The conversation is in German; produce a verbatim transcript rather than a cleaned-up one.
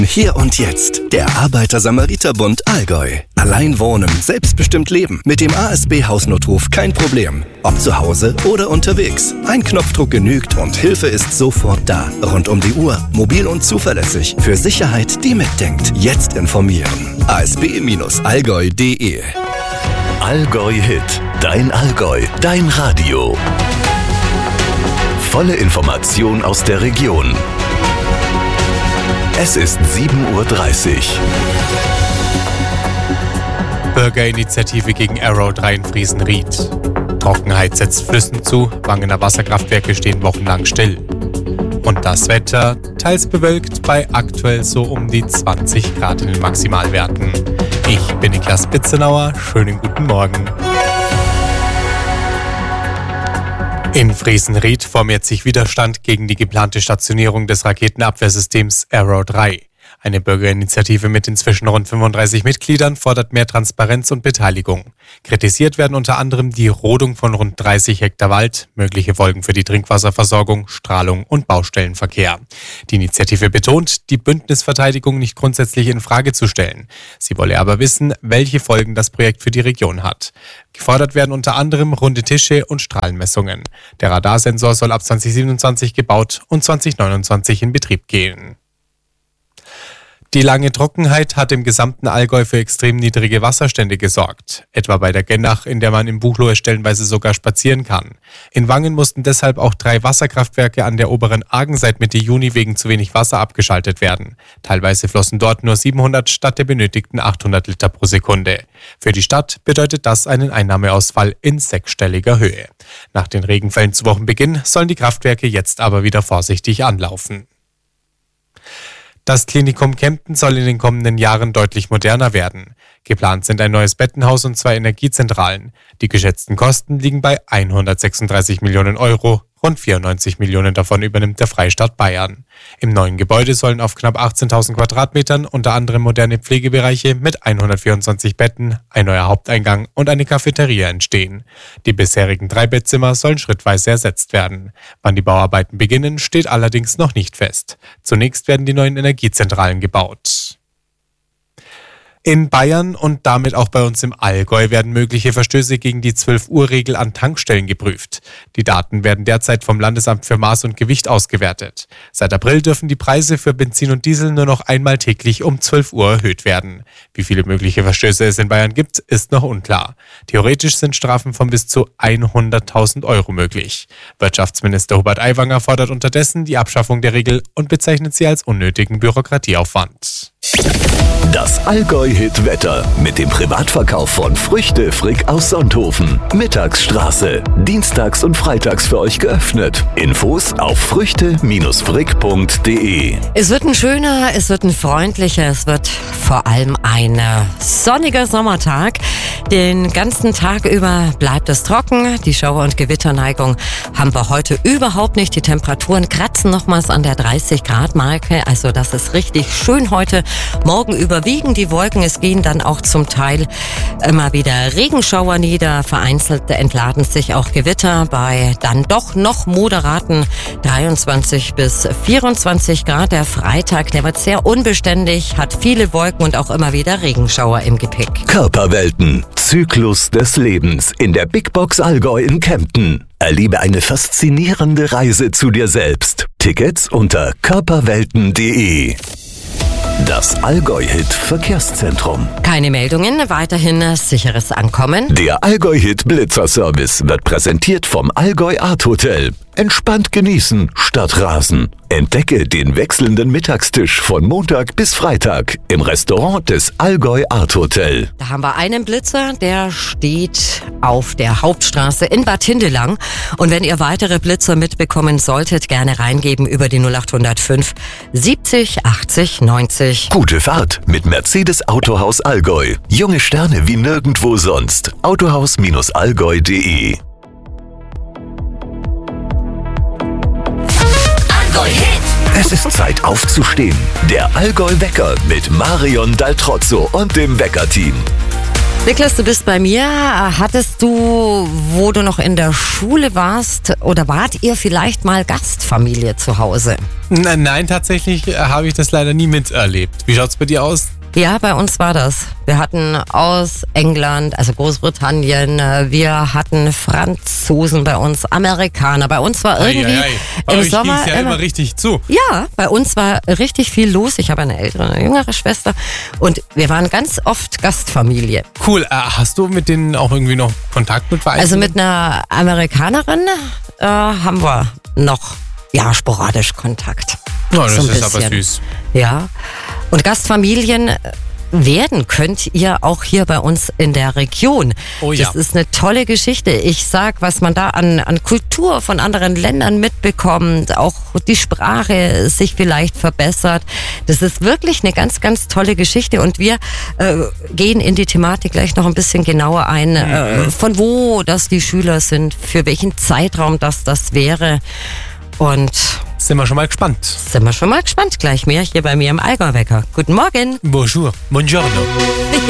Hier und jetzt, der Arbeiter-Samariter-Bund Allgäu. Allein wohnen, selbstbestimmt leben. Mit dem A S B-Hausnotruf kein Problem. Ob zu Hause oder unterwegs. Ein Knopfdruck genügt und Hilfe ist sofort da. Rund um die Uhr, mobil und zuverlässig. Für Sicherheit, die mitdenkt. Jetzt informieren. a s b Bindestrich allgäu punkt d e Allgäu Hit. Dein Allgäu. Dein Radio. Volle Information aus der Region. Es ist sieben Uhr dreißig. Bürgerinitiative gegen Arrow drei in Friesenried. Trockenheit setzt Flüssen zu, Wangener Wasserkraftwerke stehen wochenlang still. Und das Wetter, teils bewölkt bei aktuell so um die zwanzig Grad in den Maximalwerten. Ich bin Niklas Bitzenauer, schönen guten Morgen. In Friesenried formiert sich Widerstand gegen die geplante Stationierung des Raketenabwehrsystems Arrow drei. Eine Bürgerinitiative mit inzwischen rund fünfunddreißig Mitgliedern fordert mehr Transparenz und Beteiligung. Kritisiert werden unter anderem die Rodung von rund dreißig Hektar Wald, mögliche Folgen für die Trinkwasserversorgung, Strahlung und Baustellenverkehr. Die Initiative betont, die Bündnisverteidigung nicht grundsätzlich in Frage zu stellen. Sie wolle aber wissen, welche Folgen das Projekt für die Region hat. Gefordert werden unter anderem runde Tische und Strahlenmessungen. Der Radarsensor soll ab zwanzig siebenundzwanzig gebaut und zwanzig neunundzwanzig in Betrieb gehen. Die lange Trockenheit hat im gesamten Allgäu für extrem niedrige Wasserstände gesorgt. Etwa bei der Gennach, in der man im Buchloe stellenweise sogar spazieren kann. In Wangen mussten deshalb auch drei Wasserkraftwerke an der oberen Argen seit Mitte Juni wegen zu wenig Wasser abgeschaltet werden. Teilweise flossen dort nur siebenhundert statt der benötigten achthundert Liter pro Sekunde. Für die Stadt bedeutet das einen Einnahmeausfall in sechsstelliger Höhe. Nach den Regenfällen zu Wochenbeginn sollen die Kraftwerke jetzt aber wieder vorsichtig anlaufen. Das Klinikum Kempten soll in den kommenden Jahren deutlich moderner werden. Geplant sind ein neues Bettenhaus und zwei Energiezentralen. Die geschätzten Kosten liegen bei hundertsechsunddreißig Millionen Euro. Rund vierundneunzig Millionen davon übernimmt der Freistaat Bayern. Im neuen Gebäude sollen auf knapp achtzehntausend Quadratmetern unter anderem moderne Pflegebereiche mit hundertvierundzwanzig Betten, ein neuer Haupteingang und eine Cafeteria entstehen. Die bisherigen drei Bettzimmer sollen schrittweise ersetzt werden. Wann die Bauarbeiten beginnen, steht allerdings noch nicht fest. Zunächst werden die neuen Energiezentralen gebaut. In Bayern und damit auch bei uns im Allgäu werden mögliche Verstöße gegen die zwölf Uhr Regel an Tankstellen geprüft. Die Daten werden derzeit vom Landesamt für Maß und Gewicht ausgewertet. Seit April dürfen die Preise für Benzin und Diesel nur noch einmal täglich um zwölf Uhr erhöht werden. Wie viele mögliche Verstöße es in Bayern gibt, ist noch unklar. Theoretisch sind Strafen von bis zu hunderttausend Euro möglich. Wirtschaftsminister Hubert Aiwanger fordert unterdessen die Abschaffung der Regel und bezeichnet sie als unnötigen Bürokratieaufwand. Das Allgäu-Hit-Wetter mit dem Privatverkauf von Früchte Frick aus Sonthofen. Mittagsstraße. Dienstags und freitags für euch geöffnet. Infos auf früchte Frick punkt d e. Es wird ein schöner, es wird ein freundlicher, es wird vor allem ein sonniger Sommertag. Den ganzen Tag über bleibt es trocken. Die Schauer- und Gewitterneigung haben wir heute überhaupt nicht. Die Temperaturen kratzen nochmals an der dreißig Grad Marke. Also das ist richtig schön heute. Morgen überwiegen die Wolken. Es gehen dann auch zum Teil immer wieder Regenschauer nieder. Vereinzelt entladen sich auch Gewitter bei dann doch noch moderaten dreiundzwanzig bis vierundzwanzig Grad. Der Freitag, der wird sehr unbeständig, hat viele Wolken und auch immer wieder Regenschauer im Gepäck. Körperwelten. Zyklus des Lebens in der Big Box Allgäu in Kempten. Erlebe eine faszinierende Reise zu dir selbst. Tickets unter körperwelten punkt d e. Das Allgäu-Hit Verkehrszentrum. Keine Meldungen, weiterhin sicheres Ankommen. Der Allgäu-Hit Blitzerservice wird präsentiert vom Allgäu Art Hotel. Entspannt genießen statt rasen. Entdecke den wechselnden Mittagstisch von Montag bis Freitag im Restaurant des Allgäu Art Hotel. Da haben wir einen Blitzer, der steht auf der Hauptstraße in Bad Hindelang. Und wenn ihr weitere Blitzer mitbekommen solltet, gerne reingeben über die null acht null fünf siebzig achtzig neunzig. Gute Fahrt mit Mercedes Autohaus Allgäu. Junge Sterne wie nirgendwo sonst. autohaus allgäu punkt d e. Es ist Zeit aufzustehen. Der Allgäu Wecker mit Marion Daltrozzo und dem Weckerteam. Niklas, du bist bei mir. Hattest du, wo du noch in der Schule warst, oder wart ihr vielleicht mal Gastfamilie zu Hause? Nein, nein tatsächlich habe ich das leider nie miterlebt. Wie schaut's bei dir aus? Ja, bei uns war das. Wir hatten aus England, also Großbritannien, wir hatten Franzosen bei uns, Amerikaner. Bei uns war irgendwie ei, ei, ei. Bei im euch Sommer ging's ja immer richtig zu. Ja, bei uns war richtig viel los. Ich habe eine ältere und eine jüngere Schwester und wir waren ganz oft Gastfamilie. Cool. Äh, hast du mit denen auch irgendwie noch Kontakt mit Vereinen? Also mit einer Amerikanerin äh, haben wir noch, ja, sporadisch Kontakt. Ja, das so ein ist aber bisschen. süß. Ja, und Gastfamilien werden könnt ihr auch hier bei uns in der Region. Oh ja. Das ist eine tolle Geschichte. Ich sag, was man da an, an Kultur von anderen Ländern mitbekommt, auch die Sprache sich vielleicht verbessert. Das ist wirklich eine ganz, ganz tolle Geschichte und wir äh, gehen in die Thematik gleich noch ein bisschen genauer ein, äh, von wo das die Schüler sind, für welchen Zeitraum das das wäre. Und sind wir schon mal gespannt. Sind wir schon mal gespannt. Gleich mehr hier bei mir im Allgäu-Wecker. Guten Morgen. Bonjour. Buongiorno.